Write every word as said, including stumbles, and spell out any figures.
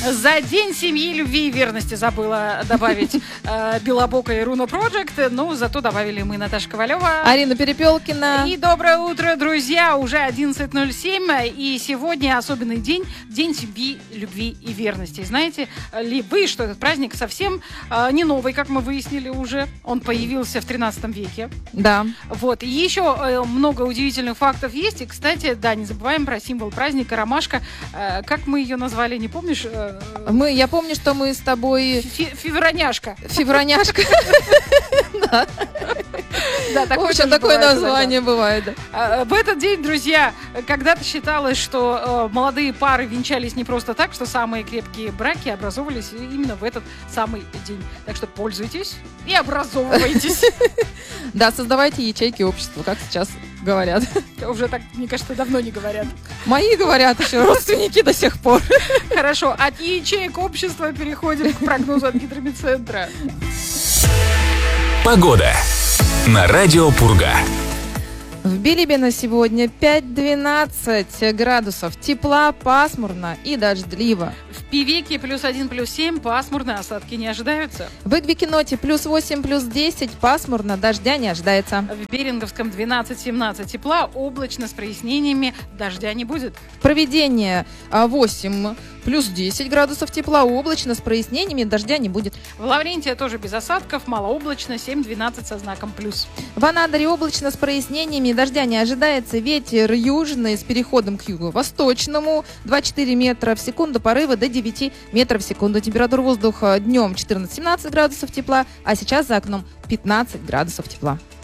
За день семьи, любви и верности забыла добавить э, Белобока и Руна Project, но зато добавили мы Наташа Ковалева, Арина Перепелкина. И доброе утро, друзья! Уже одиннадцать ноль семь, и сегодня особенный день, день семьи, любви и верности. Знаете ли вы, что этот праздник совсем э, не новый, как мы выяснили уже. Он появился в тринадцатом веке. Да. Вот. И еще э, много удивительных фактов есть. И, кстати, да, не забываем про символ праздника ромашка. Э, как мы ее назвали, не помнишь? Э, мы, я помню, что мы с тобой... Фи- Февроняшка. Февроняшка. Да, в общем, такое название бывает. В этот день, друзья, когда-то считалось, что молодые пары венчались не просто так, что самые крепкие браки образовывались именно в этот самый день. Так что пользуйтесь и образовывайтесь. Да, создавайте ячейки общества, как сейчас говорят. Уже так, мне кажется, давно не говорят. Мои говорят еще, родственники до сих пор. Хорошо, от ячеек общества переходим к прогнозу от Гидромедцентра. Погода на радио Пурга. В Билибино сегодня пять-двенадцать градусов тепла, пасмурно и дождливо. В Певеке плюс один, плюс семь, пасмурно, осадки не ожидаются. В Игвикиноте плюс восемь, плюс десять, пасмурно, дождя не ожидается. В Беринговском двенадцать-семнадцать тепла, облачно с прояснениями, дождя не будет. Проведение восемь, плюс десять градусов тепла, облачно с прояснениями, дождя не будет. В Лаврентии тоже без осадков, малооблачно, семь-двенадцать со знаком плюс. В Анадыре облачно с прояснениями, дождя не ожидается, ветер южный с переходом к юго-восточному, два-четыре метра в секунду, порывы до девяти метров в секунду. Температура воздуха днем четырнадцать-семнадцать градусов тепла, а сейчас за окном пятнадцать градусов тепла.